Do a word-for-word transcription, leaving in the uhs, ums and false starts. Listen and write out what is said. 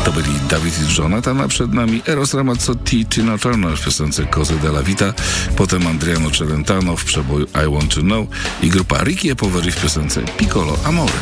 To byli Dawid i Jonathan, a przed nami Eros Ramazzotti i Tina Turner w piosence Cose della Vita, potem Adriano Celentano w przeboju I Want to Know i grupa Ricky e Poveri w piosence Piccolo Amore.